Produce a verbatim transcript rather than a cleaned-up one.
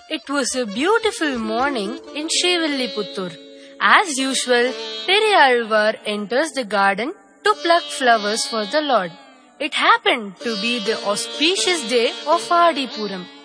It was a beautiful morning in Shivilliputtur. As usual, Periyalvar enters the garden to pluck flowers for the Lord. It happened to be the auspicious day of Adipuram.